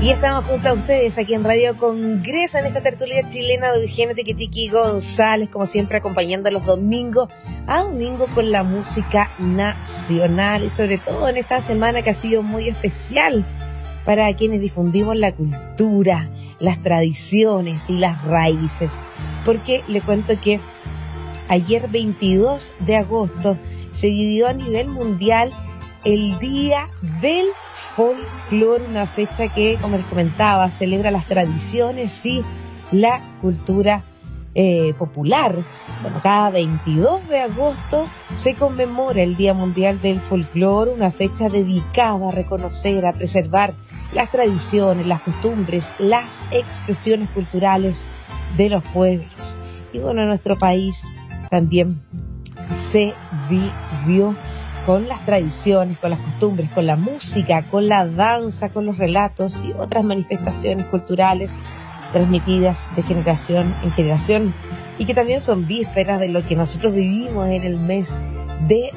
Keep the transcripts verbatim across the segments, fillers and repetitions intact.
Y estamos junto a ustedes aquí en Radio Congreso, en esta tertulia chilena de Eugenio Tiquitiqui González, como siempre acompañando los domingos a domingo con la música nacional, y sobre todo en esta semana que ha sido muy especial para quienes difundimos la cultura, las tradiciones y las raíces. Porque le cuento que ayer veintidós de agosto se vivió a nivel mundial el Día del Folclore, una fecha que, como les comentaba, celebra las tradiciones y la cultura eh, popular. Bueno, cada veintidós de agosto se conmemora el Día Mundial del Folclore, una fecha dedicada a reconocer, a preservar las tradiciones, las costumbres, las expresiones culturales de los pueblos. Y bueno, en nuestro país también se vivió con las tradiciones, con las costumbres, con la música, con la danza, con los relatos y otras manifestaciones culturales transmitidas de generación en generación, y que también son vísperas de lo que nosotros vivimos en el mes de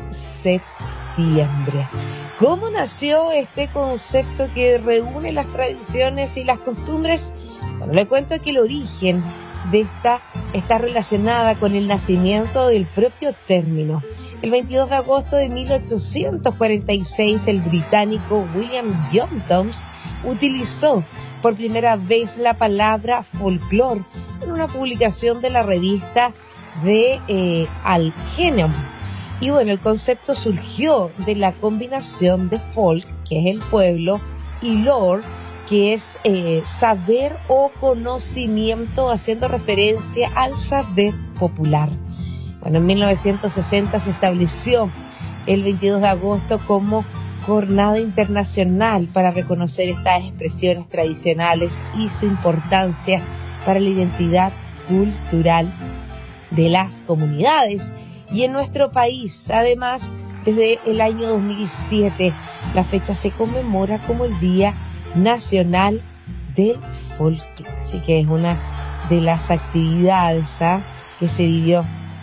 septiembre. ¿Cómo nació este concepto que reúne las tradiciones y las costumbres? Bueno, le cuento que el origen de esta está relacionada con el nacimiento del propio término. El veintidós de agosto de mil ochocientos cuarenta y seis, el británico William John Thoms utilizó por primera vez la palabra folclore en una publicación de la revista de eh, Algenium. Y bueno, el concepto surgió de la combinación de folk, que es el pueblo, y lore, que es eh, saber o conocimiento, haciendo referencia al saber popular. Bueno, en mil novecientos sesenta se estableció el veintidós de agosto como Jornada Internacional para reconocer estas expresiones tradicionales y su importancia para la identidad cultural de las comunidades. Y en nuestro país, además, desde el año dos mil siete, la fecha se conmemora como el Día Nacional del Folclore. Así que es una de las actividades ¿ah? que se vivió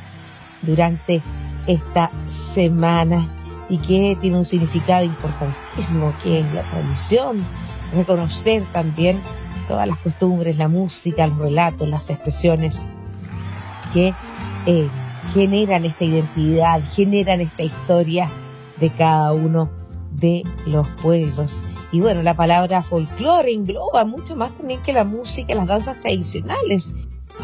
durante esta semana y que tiene un significado importantísimo, que es la tradición, reconocer también todas las costumbres, la música, los relatos, las expresiones que eh, generan esta identidad, generan esta historia de cada uno de los pueblos. Y bueno, la palabra folclore engloba mucho más también que la música, las danzas tradicionales.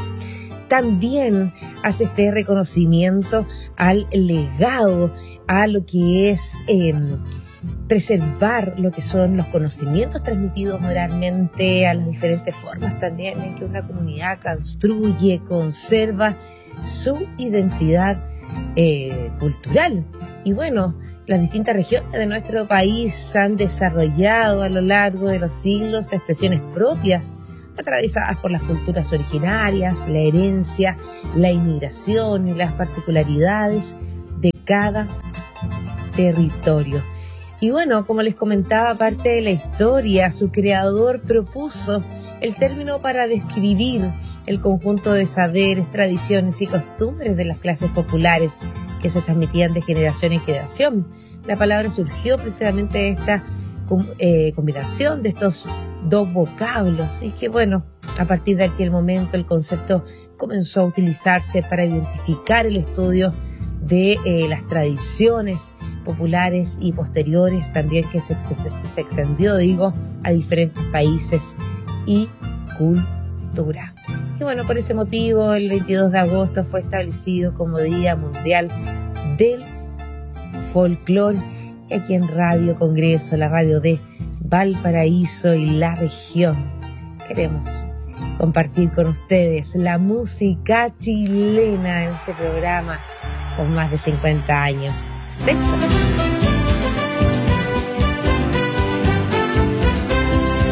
También hace este reconocimiento al legado, a lo que es eh, preservar lo que son los conocimientos transmitidos oralmente, a las diferentes formas también en que una comunidad construye, conserva su identidad eh, cultural. Y bueno, las distintas regiones de nuestro país han desarrollado a lo largo de los siglos expresiones propias, atravesadas por las culturas originarias, la herencia, la inmigración y las particularidades de cada territorio. Y bueno, como les comentaba, parte de la historia, su creador propuso el término para describir el conjunto de saberes, tradiciones y costumbres de las clases populares que se transmitían de generación en generación. La palabra surgió precisamente de esta eh, combinación de estos dos vocablos, y que bueno, a partir de aquel momento el concepto comenzó a utilizarse para identificar el estudio de eh, las tradiciones populares y posteriores también, que se, se, se extendió, digo, a diferentes países y cultura. Y bueno, por ese motivo el veintidós de agosto fue establecido como Día Mundial del Folclore, y aquí en Radio Congreso, la radio de Valparaíso y la región, queremos compartir con ustedes la música chilena en este programa con más de cincuenta años de historia.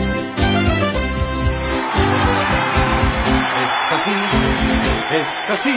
Esta sí, esta sí